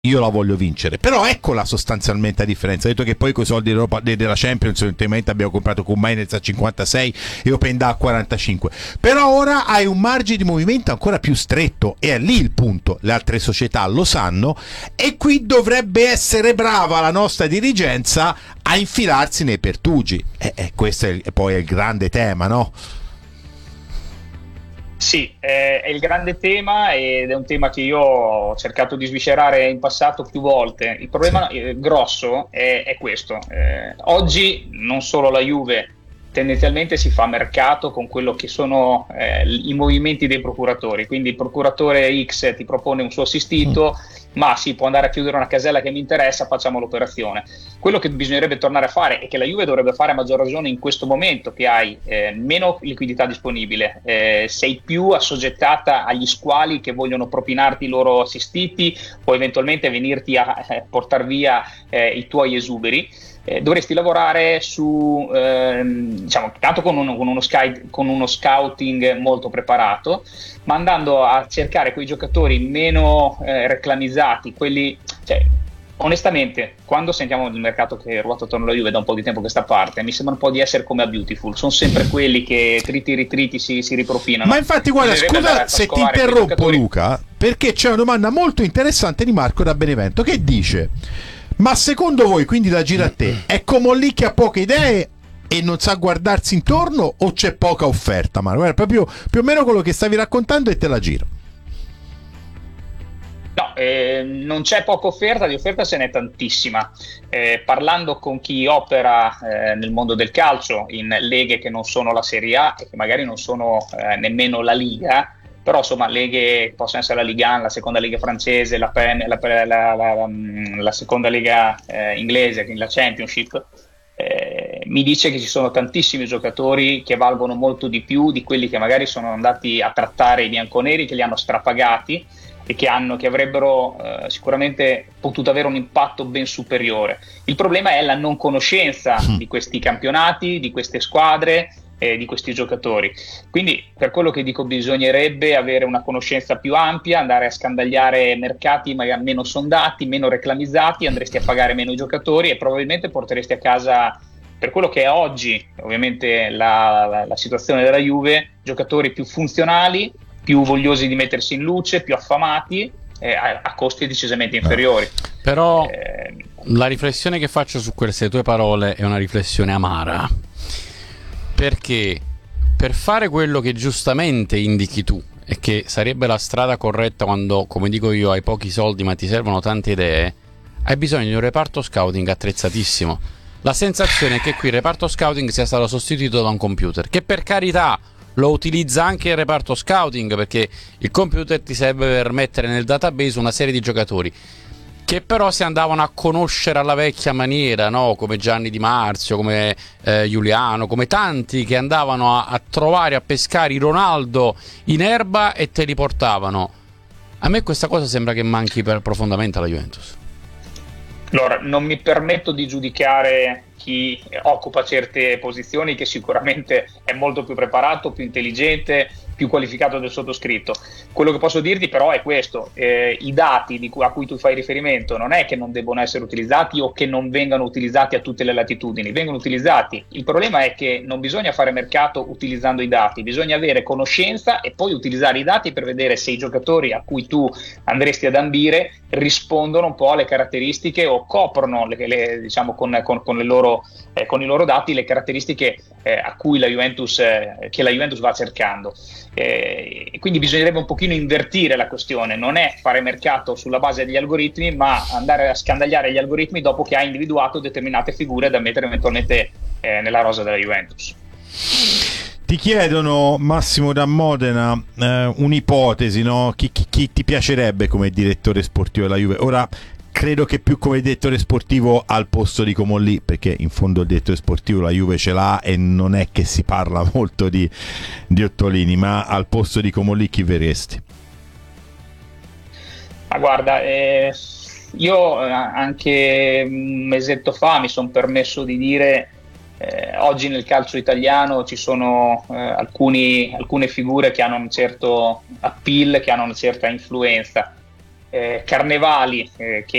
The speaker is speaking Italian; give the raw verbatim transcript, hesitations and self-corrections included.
io la voglio vincere, però eccola sostanzialmente la differenza. Ho detto che poi con i soldi dell'Europa, della Champions ultimamente abbiamo comprato con Mainz a cinquantasei e Openda a quarantacinque, però ora hai un margine di movimento ancora più stretto e è lì il punto. Le altre società lo sanno e qui dovrebbe essere brava la nostra dirigenza a infilarsi nei pertugi, e, e questo è, è poi è il grande tema, no? Sì, è il grande tema ed è un tema che io ho cercato di sviscerare in passato più volte. Il problema eh, grosso è, è questo. Eh, oggi non solo la Juve tendenzialmente si fa mercato con quello che sono eh, i movimenti dei procuratori, quindi il procuratore X ti propone un suo assistito, mm. ma si può andare a chiudere una casella che mi interessa, facciamo l'operazione. Quello che bisognerebbe tornare a fare e che la Juve dovrebbe fare a maggior ragione in questo momento che hai eh, meno liquidità disponibile, eh, sei più assoggettata agli squali che vogliono propinarti i loro assistiti o eventualmente venirti a eh, portare via eh, i tuoi esuberi. Eh, dovresti lavorare su ehm, diciamo tanto con uno, con, uno sky, con uno scouting molto preparato, ma andando a cercare quei giocatori meno eh, reclamizzati, quelli, cioè, onestamente quando sentiamo il mercato che ruota attorno alla Juve da un po' di tempo a questa parte mi sembra un po' di essere come a Beautiful, sono sempre quelli che triti ritriti si, si ripropinano. Ma infatti guarda, scusa se ti interrompo Luca, perché c'è una domanda molto interessante di Marco da Benevento che dice: ma secondo voi, quindi la gira a te, è Comolli che ha poche idee e non sa guardarsi intorno o c'è poca offerta? Ma guarda, proprio più o meno quello che stavi raccontando e te la giro. No, eh, non c'è poca offerta, di offerta ce n'è tantissima. Eh, parlando con chi opera eh, nel mondo del calcio in leghe che non sono la Serie A e che magari non sono eh, nemmeno la Liga, però insomma leghe possono essere la Ligue uno, la seconda lega francese, la, la, la, la, la, la seconda lega eh, inglese, quindi la Championship, eh, mi dice che ci sono tantissimi giocatori che valgono molto di più di quelli che magari sono andati a trattare i bianconeri, che li hanno strapagati e che, hanno, che avrebbero eh, sicuramente potuto avere un impatto ben superiore. Il problema è la non conoscenza di questi campionati, di queste squadre, Eh, di questi giocatori. Quindi per quello che dico bisognerebbe avere una conoscenza più ampia, andare a scandagliare mercati magari meno sondati, meno reclamizzati, andresti a pagare meno i giocatori e probabilmente porteresti a casa, per quello che è oggi ovviamente la, la, la situazione della Juve, giocatori più funzionali, più vogliosi di mettersi in luce, più affamati, eh, a, a costi decisamente inferiori. Però eh, la riflessione che faccio su queste tue parole è una riflessione amara, perché per fare quello che giustamente indichi tu e che sarebbe la strada corretta quando, come dico io, hai pochi soldi ma ti servono tante idee, hai bisogno di un reparto scouting attrezzatissimo. La sensazione è che qui il reparto scouting sia stato sostituito da un computer, che per carità lo utilizza anche il reparto scouting, perché il computer ti serve per mettere nel database una serie di giocatori che però si andavano a conoscere alla vecchia maniera, no? Come Gianni Di Marzio, come eh, Giuliano, come tanti che andavano a, a trovare, a pescare i Ronaldo in erba e te li portavano. A me questa cosa sembra che manchi per profondamente alla Juventus. Allora, non mi permetto di giudicare chi occupa certe posizioni, che sicuramente è molto più preparato, più intelligente, più qualificato del sottoscritto. Quello che posso dirti però è questo: eh, i dati di cui, a cui tu fai riferimento non è che non debbano essere utilizzati o che non vengano utilizzati a tutte le latitudini, vengono utilizzati. Il problema è che non bisogna fare mercato utilizzando i dati, bisogna avere conoscenza e poi utilizzare i dati per vedere se i giocatori a cui tu andresti ad ambire rispondono un po' alle caratteristiche o coprono le, le, diciamo con, con, con le loro Eh, con i loro dati le caratteristiche eh, a cui la Juventus eh, che la Juventus va cercando, eh, e quindi bisognerebbe un pochino invertire la questione, non è fare mercato sulla base degli algoritmi ma andare a scandagliare gli algoritmi dopo che hai individuato determinate figure da mettere eventualmente eh, nella rosa della Juventus. Ti chiedono, Massimo da Modena, eh, un'ipotesi, no? Chi, chi, chi ti piacerebbe come direttore sportivo della Juve? Ora credo che più come direttore sportivo al posto di Comolli, perché in fondo il direttore sportivo la Juve ce l'ha e non è che si parla molto di, di Ottolini, ma al posto di Comolli chi verresti? Ma guarda, eh, io anche un mesetto fa mi sono permesso di dire eh, oggi nel calcio italiano ci sono eh, alcuni, alcune figure che hanno un certo appeal, che hanno una certa influenza. eh, carnevali eh, che